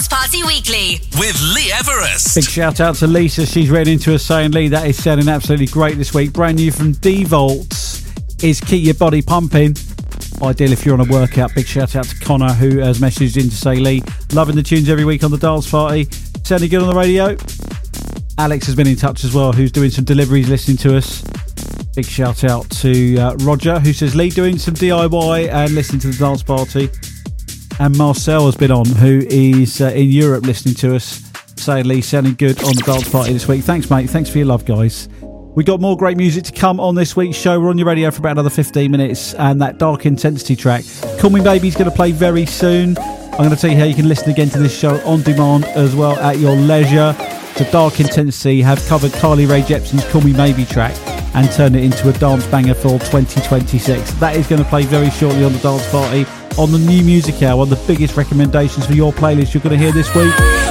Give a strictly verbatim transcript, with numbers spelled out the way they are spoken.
Dance Party Weekly with Lee Everest. Big shout out to Lisa. She's written into us saying, Lee, that is sounding absolutely great this week. Brand new from D-Volts is Keep Your Body Pumping. Ideal if you're on a workout. Big shout out to Connor, who has messaged in to say, Lee, loving the tunes every week on the Dance Party. Sounding good on the radio. Alex has been in touch as well, who's doing some deliveries listening to us. Big shout out to uh, Roger, who says, Lee, doing some D I Y and listening to the Dance Party. And Marcel has been on, who is uh, in Europe listening to us, saying, Lee, sounding good on the Dance Party this week. Thanks, mate. Thanks for your love, guys. We got more great music to come on this week's show. We're on your radio for about another fifteen minutes, and that Dark Intensity track, Call Me Baby, is going to play very soon. I'm going to tell you how you can listen again to this show on demand as well at your leisure. So Dark Intensity have covered Carly Rae Jepsen's Call Me Maybe track and turned it into a dance banger for twenty twenty-six. That is going to play very shortly on the Dance Party on the New Music Hour, one of the biggest recommendations for your playlist you're going to hear this week.